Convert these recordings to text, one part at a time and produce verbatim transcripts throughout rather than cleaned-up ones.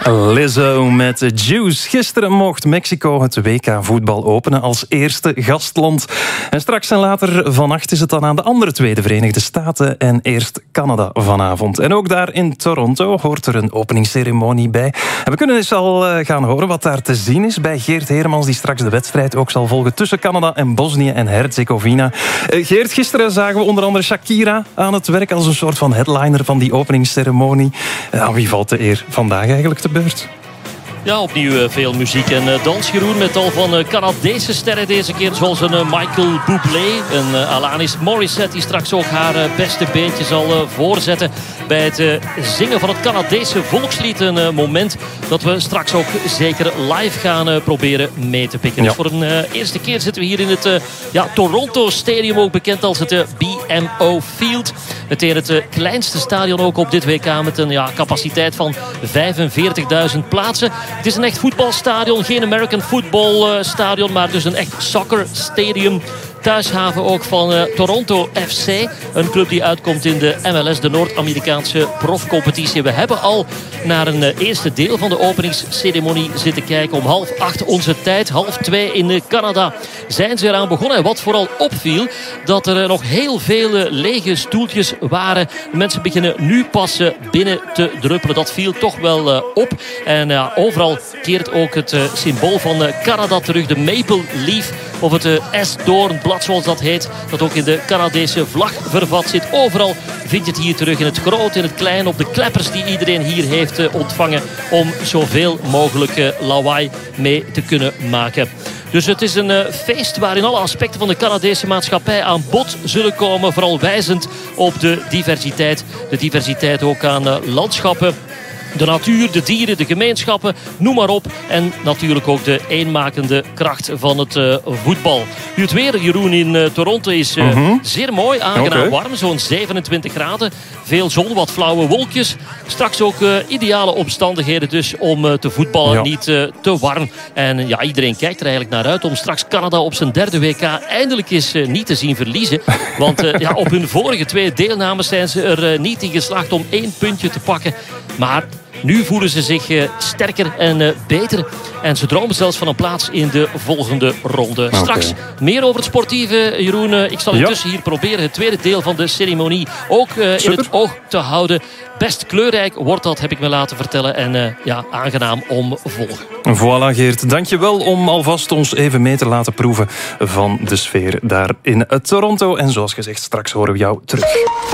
Lizzo met Juice. Gisteren mocht Mexico het W K voetbal openen als eerste gastland. En straks en later vannacht is het dan aan de andere twee, de Verenigde Staten en eerst Canada vanavond. En ook daar in Toronto hoort er een openingsceremonie bij. En we kunnen eens al gaan horen wat daar te zien is bij Geert Heremans, die straks de wedstrijd ook zal volgen tussen Canada en Bosnië en Herzegovina. Geert, gisteren zagen we onder andere Shakira aan het werk als een soort van headliner van die openingsceremonie. Aan wie valt de eer vandaag eigenlijk te beurt? Ja, opnieuw veel muziek en dans, Jeroen, met al van Canadese sterren deze keer. Zoals een Michael Bublé, een Alanis Morissette, die straks ook haar beste beentje zal voorzetten bij het zingen van het Canadese volkslied. Een moment dat we straks ook zeker live gaan proberen mee te pikken. Ja. Dus voor een eerste keer zitten we hier in het ja, Toronto Stadium, ook bekend als het B M O Field. Meteen het kleinste stadion ook op dit W K met een ja, capaciteit van vijfenveertigduizend plaatsen. Het is een echt voetbalstadion, geen American football stadion, maar dus een echt soccer stadium. Thuishaven ook van uh, Toronto F C. Een club die uitkomt in de M L S, de Noord-Amerikaanse profcompetitie. We hebben al naar een uh, eerste deel van de openingsceremonie zitten kijken. Om half acht onze tijd, half twee in uh, Canada zijn ze eraan begonnen. En wat vooral opviel, dat er uh, nog heel veel uh, lege stoeltjes waren. De mensen beginnen nu pas uh, binnen te druppelen. Dat viel toch wel uh, op. En uh, overal keert ook het uh, symbool van uh, Canada terug. De Maple Leaf of het uh, S-doornblad, zoals dat heet, dat ook in de Canadese vlag vervat zit. Overal vind je het hier terug, in het groot, in het klein, op de kleppers die iedereen hier heeft uh, ontvangen, om zoveel mogelijk uh, lawaai mee te kunnen maken. Dus het is een uh, feest waarin alle aspecten van de Canadese maatschappij aan bod zullen komen. Vooral wijzend op de diversiteit. De diversiteit ook aan uh, landschappen. De natuur, de dieren, de gemeenschappen, noem maar op. En natuurlijk ook de eenmakende kracht van het uh, voetbal. Nu het weer, Jeroen, in uh, Toronto is uh, mm-hmm. zeer mooi, aangenaam okay. warm. Zo'n zevenentwintig graden. Veel zon, wat flauwe wolkjes. Straks ook uh, ideale omstandigheden dus om uh, te voetballen. Ja. Niet uh, te warm. En ja, iedereen kijkt er eigenlijk naar uit om straks Canada op zijn derde W K eindelijk eens uh, niet te zien verliezen. Want uh, ja, op hun vorige twee deelnames zijn ze er uh, niet in geslaagd om één puntje te pakken. Maar nu voelen ze zich uh, sterker en uh, beter. En ze dromen zelfs van een plaats in de volgende ronde. Okay. Straks meer over het sportieve, Jeroen. Uh, ik zal intussen ja. hier proberen het tweede deel van de ceremonie ook uh, in het oog te houden. Best kleurrijk wordt dat, heb ik me laten vertellen. En uh, ja, aangenaam om volgen. Voilà, Geert. Dank je wel om alvast ons even mee te laten proeven van de sfeer daar in Toronto. En zoals gezegd, straks horen we jou terug.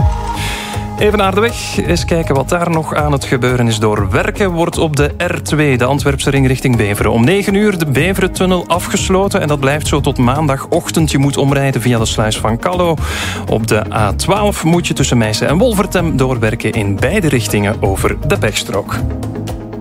Even naar de weg. Eens kijken wat daar nog aan het gebeuren is. Door werken wordt op de R twee, de Antwerpse ring richting Beveren, om negen uur de Beverentunnel afgesloten. En dat blijft zo tot maandagochtend. Je moet omrijden via de sluis van Callo. Op de A twaalf moet je tussen Meissen en Wolvertem doorwerken in beide richtingen over de pechstrook.